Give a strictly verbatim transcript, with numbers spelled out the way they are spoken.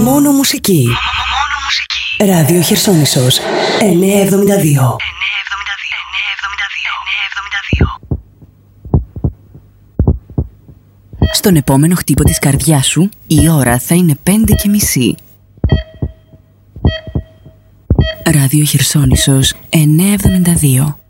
Μόνο μουσική. Μόνο μουσική. Ράδιο Χερσόνησος εννιακόσια εβδομήντα δύο. Στον επόμενο χτύπο της καρδιάς σου, η ώρα θα είναι πέντε και μισή. Ράδιο Χερσόνησος εννιακόσια εβδομήντα δύο.